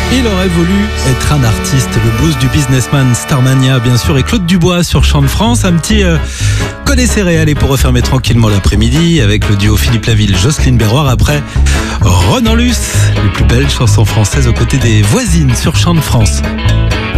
Il aurait voulu être un artiste, le blues du businessman Starmania bien sûr, et Claude Dubois sur Chant de France. Un petit connaissez réel pour refermer tranquillement l'après-midi avec le duo Philippe Laville, Jocelyne Berroir. Après Renan Luce, les plus belles chansons françaises aux côtés des voisines sur Chant de France.